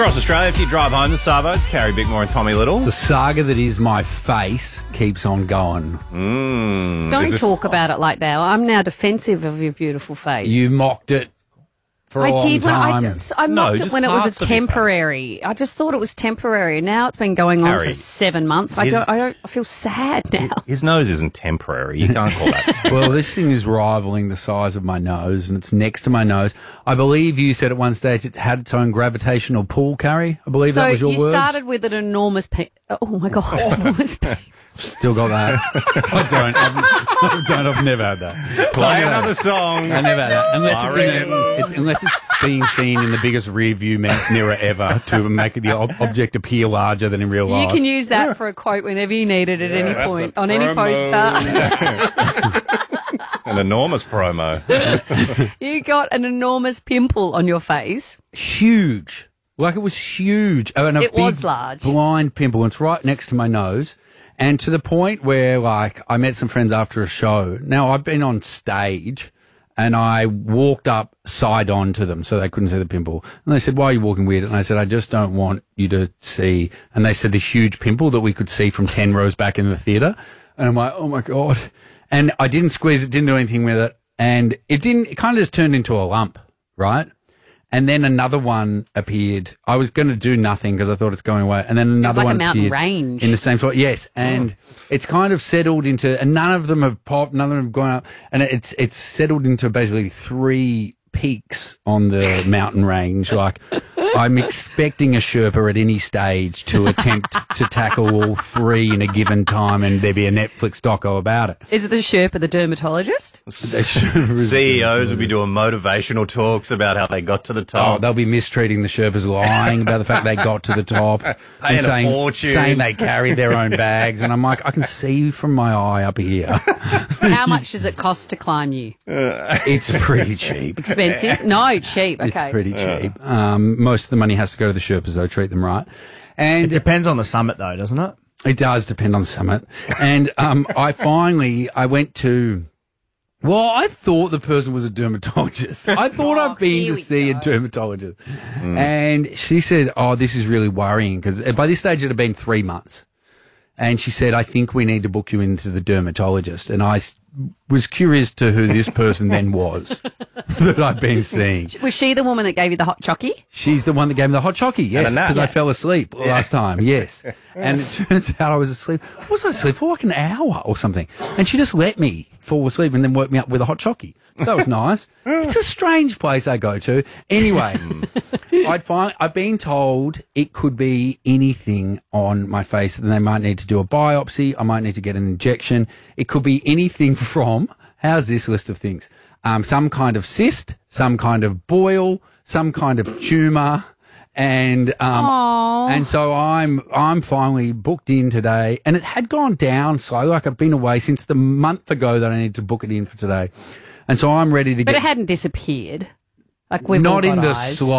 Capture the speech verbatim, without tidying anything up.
Across Australia, if you drive home, the Savos, Carrie Bickmore and Tommy Little. The saga that is my face keeps on going. Mm, Don't this... talk about it like that. I'm now defensive of your beautiful face. You mocked it for a I long did when I, time. did, I No, mocked it just when it was parts a of your face. temporary. I just thought it was temporary. Now it's been going on Harry, for seven months. I his- don't. I don't. I feel sad now. His nose isn't temporary. You can't call that. Well, this thing is rivaling the size of my nose, and it's next to my nose. I believe you said at one stage it had its own gravitational pull, Carrie. I believe So that was your you words. started with an enormous. Pe- oh my god! Enormous pe- Still got that. I don't. I've, I don't. I've never had that. Play another song. I never had that. Unless I it's, in reckon- a, it's unless it's being seen in the biggest rear view mirror ever to make the ob- object appear larger than in real You life. can use that for a quote whenever you need it at any that's point a on any promo. poster. An enormous promo. You got an enormous pimple on your face. Huge. Like it was huge. Oh, and a It was big large. blind pimple. It's right next to my nose. And to the point where, like, I met some friends after a show. Now, I've been on stage and I walked up side on to them so they couldn't see the pimple. And they said, why are you walking weird? And I said, I just don't want you to see. And they said the huge pimple that we could see from ten rows back in the theatre. And I'm like, oh my God. And I didn't squeeze it, didn't do anything with it. And it didn't, it kind of just turned into a lump, right? And then another one appeared. I was going to do nothing because I thought it's going away. And then another like a one mountain appeared range. in the same spot. Yes, and it's kind of settled into, and none of them have popped, none of them have gone up, and it's it's settled into basically three peaks on the mountain range. Like I'm expecting a Sherpa at any stage to attempt to tackle all three in a given time, and there be a Netflix doco about it. Is it the Sherpa, the dermatologist? C E Os would be doing motivational talks about how they got to the Oh, top. they'll be mistreating the Sherpas, lying about the fact they got to the top, Paying and a saying, fortune. saying they carried their own bags. And I'm like, I can see from my eye up here. How much does it cost to climb you? It's pretty cheap. Expensive? No, cheap. Okay. It's pretty cheap. Um, most of the money has to go to the Sherpas, though. Treat them right. And It depends on the summit, though, doesn't it? it does depend on the summit. And um, I finally, I went to, well, I thought the person was a dermatologist. I thought Oh, I'd been here to we see go. a dermatologist. And she said, oh, this is really worrying, because by this stage it had been three months. And she said, I think we need to book you into the dermatologist. And I s- was curious to who this person then was that I'd been seeing. Was she the woman that gave you the hot chockey? She's the one that gave me the hot chockey, yes, And a nap. because I fell asleep last time, yes. And it turns out I was asleep. What was I asleep for? Like an hour or something. And she just let me fall asleep and then woke me up with a hot chockey. That was nice. It's a strange place I go to. Anyway, I'd find, I've been told it could be anything on my face, and they might need to do a biopsy. I might need to get an injection. It could be anything from, how's this list of things? Um, some kind of cyst, some kind of boil, some kind of tumour, and um, Aww. and so I'm I'm finally booked in today, and it had gone down slowly. Like I've been away since the month ago that I need to book it in for today, and so I'm ready to But get it hadn't disappeared. Like we've all not in got the eyes. slow.